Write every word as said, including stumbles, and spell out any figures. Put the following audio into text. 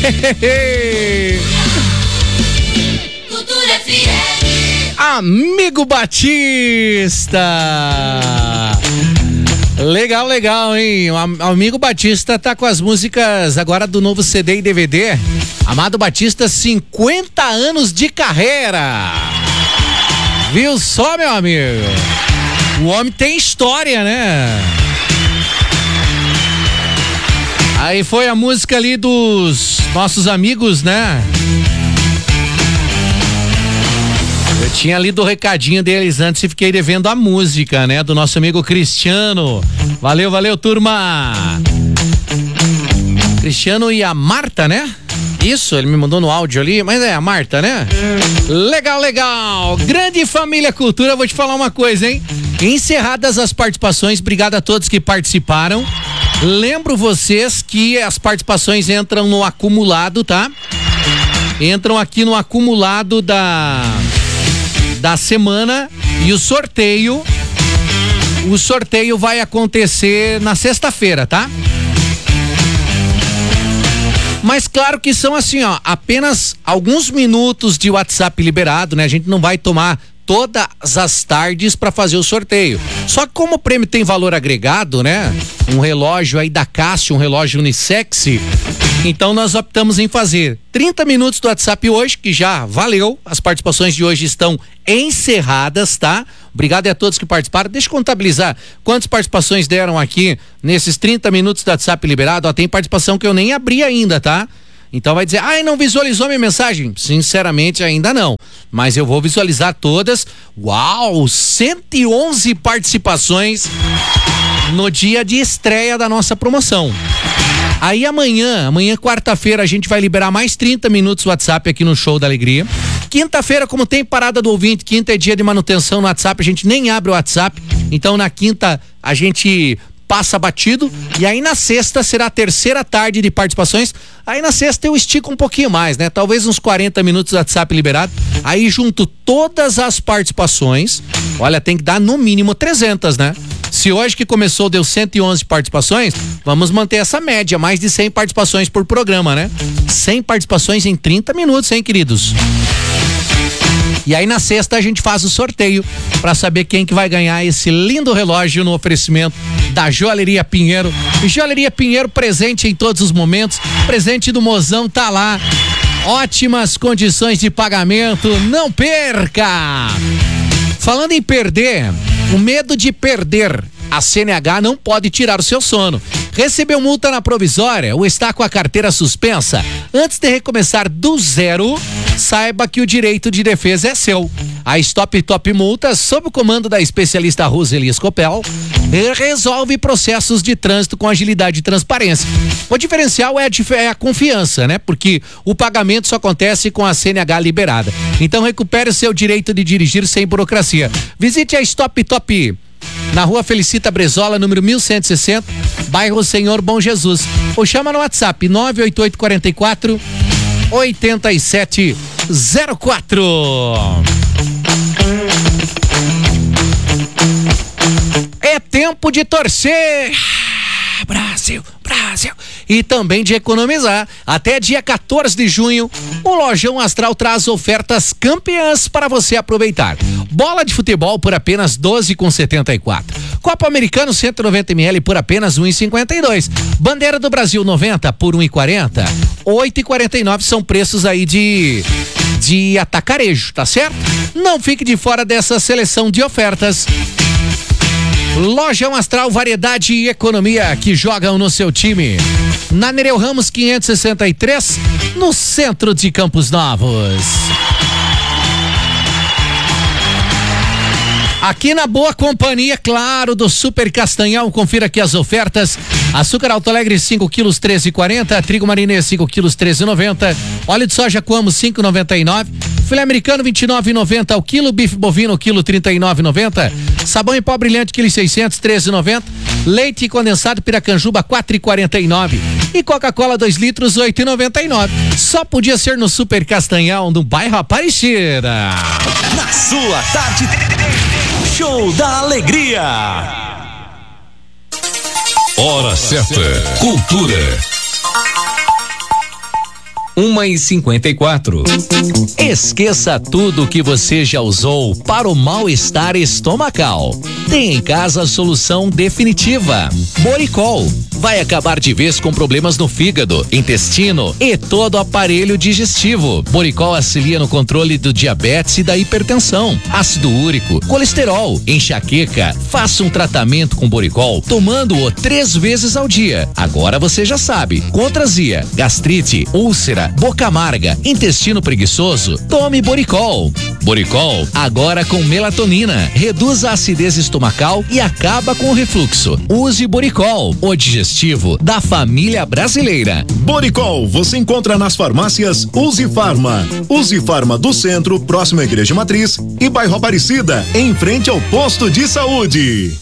Cultura F M. Amigo Batista. Legal, legal, hein? O Amigo Batista tá com as músicas agora do novo C D e D V D. Amado Batista, cinquenta anos de carreira. Viu só, meu amigo? O homem tem história, né? Aí foi a música ali dos nossos amigos, né? Eu tinha lido o recadinho deles antes e fiquei devendo a música, né? Do nosso amigo Cristiano. Valeu, valeu, turma! Cristiano e a Marta, né? Isso, ele me mandou no áudio ali, mas é a Marta, né? Legal, legal! Grande Família Cultura, vou te falar uma coisa, hein? Encerradas as participações, obrigado a todos que participaram. Lembro vocês que as participações entram no acumulado, tá? Entram aqui no acumulado da... da semana e o sorteio o sorteio vai acontecer na sexta-feira, tá? Mas claro que são assim, ó, apenas alguns minutos de WhatsApp liberado, né? A gente não vai tomar todas as tardes para fazer o sorteio. Só que como o prêmio tem valor agregado, né? Um relógio aí da Cássio, um relógio unissex, então nós optamos em fazer trinta minutos do WhatsApp hoje, que já valeu. As participações de hoje estão encerradas, tá? Obrigado a todos que participaram. Deixa eu contabilizar quantas participações deram aqui nesses trinta minutos do WhatsApp liberado. Ó, tem participação que eu nem abri ainda, tá? Então vai dizer, ai, não visualizou minha mensagem? Sinceramente, ainda não. Mas eu vou visualizar todas. Uau, cento e onze participações no dia de estreia da nossa promoção. Aí amanhã, amanhã quarta-feira, a gente vai liberar mais trinta minutos do WhatsApp aqui no Show da Alegria. Quinta-feira, como tem parada do ouvinte, quinta é dia de manutenção no WhatsApp, a gente nem abre o WhatsApp. Então na quinta a gente passa batido, e aí na sexta será a terceira tarde de participações. Aí na sexta eu estico um pouquinho mais, né? Talvez uns quarenta minutos do WhatsApp liberado. Aí junto todas as participações, olha, tem que dar no mínimo trezentas, né? Se hoje que começou deu cento e onze participações, vamos manter essa média, mais de cem participações por programa, né? cem participações em trinta minutos, hein, queridos? E aí na sexta a gente faz o sorteio para saber quem que vai ganhar esse lindo relógio no oferecimento da Joalheria Pinheiro. Joalheria Pinheiro presente em todos os momentos, presente do Mozão tá lá. Ótimas condições de pagamento, não perca! Falando em perder, o medo de perder, a C N H não pode tirar o seu sono. Recebeu multa na provisória ou está com a carteira suspensa? Antes de recomeçar do zero, saiba que o direito de defesa é seu. A Stop Top Multas, sob o comando da especialista Roseli Escopel, resolve processos de trânsito com agilidade e transparência. O diferencial é a, é a confiança, né? Porque o pagamento só acontece com a C N H liberada. Então recupere o seu direito de dirigir sem burocracia. Visite a Stop Top na Rua Felicita Brezola, número mil cento e sessenta, bairro Senhor Bom Jesus. Ou chama no WhatsApp nove oito oito quatro quatro oito sete zero quatro. É tempo de torcer. Brasil, Brasil. E também de economizar. Até dia quatorze de junho, o Lojão Astral traz ofertas campeãs para você aproveitar. Bola de futebol por apenas doze reais e setenta e quatro centavos. Copo Americano cento e noventa mililitros por apenas um real e cinquenta e dois centavos. Bandeira do Brasil noventa por um real e quarenta centavos. oito reais e quarenta e nove centavos são preços aí de de atacarejo, tá certo? Não fique de fora dessa seleção de ofertas. Lojão Astral, variedade e economia que jogam no seu time. Na Nereu Ramos quinhentos e sessenta e três, no centro de Campos Novos. Aqui na boa companhia, claro, do Super Castanhão, confira aqui as ofertas. Açúcar Alto Alegre cinco quilos treze e quarenta, trigo marinês cinco quilos treze e noventa, óleo de soja Coamo cinco e noventa e nove, filé americano vinte e nove e noventa ao quilo, bife bovino quilo trinta e nove e noventa, sabão em pó brilhante quilo seiscentos treze e noventa, leite condensado Piracanjuba quatro e quarenta e nove e Coca-Cola dois litros oito e noventa e nove. Só podia ser no Super Castanhão do bairro Aparecida. Na sua tarde, Show da Alegria. Hora certa, cultura. uma e cinquenta e quatro. Esqueça tudo que você já usou para o mal-estar estomacal. Tem em casa a solução definitiva. Boricol. Vai acabar de vez com problemas no fígado, intestino e todo o aparelho digestivo. Boricol auxilia no controle do diabetes e da hipertensão, ácido úrico, colesterol, enxaqueca. Faça um tratamento com Boricol, tomando-o três vezes ao dia. Agora você já sabe. Contra azia, gastrite, úlcera, boca amarga, intestino preguiçoso, tome Boricol. Boricol, agora com melatonina, reduz a acidez estomacal e acaba com o refluxo. Use Boricol, o digestivo da família brasileira. Boricol você encontra nas farmácias Use Farma. Use Farma do Centro, próximo à Igreja Matriz, e bairro Aparecida, em frente ao posto de saúde.